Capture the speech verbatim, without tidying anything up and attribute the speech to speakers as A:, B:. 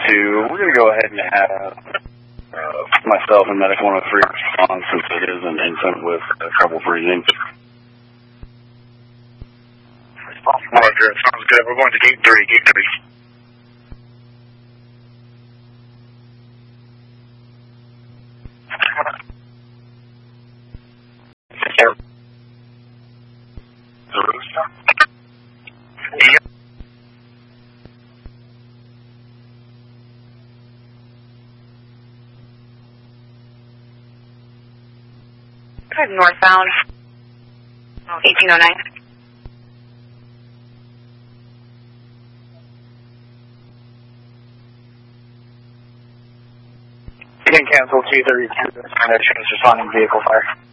A: two, we're going to go ahead and have uh, myself and Medic one oh three respond since it is an incident with uh, trouble breathing.
B: Roger, sounds good. We're going to gate three, gate three. Yep.
C: Northbound, eighteen oh nine.
B: You can cancel two thirty-two, and it's responding vehicle fire.